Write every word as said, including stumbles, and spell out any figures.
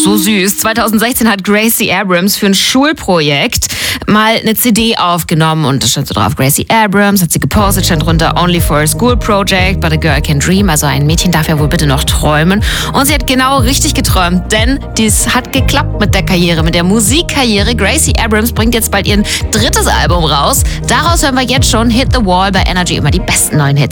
so süß. zweitausendsechzehn hat Gracie Abrams für ein Schulprojekt mal eine C D aufgenommen und da stand so drauf, Gracie Abrams hat sie gepostet, stand drunter Only for a School Project, but a girl can dream. Also ein Mädchen darf ja wohl bitte noch träumen. Und sie hat genau richtig geträumt, denn dies hat geklappt mit der Karriere, mit der Musikkarriere. Gracie Abrams bringt jetzt bald ihr drittes Album raus. Daraus hören wir jetzt schon Hit the Wall bei Energy, immer die besten neuen Hits.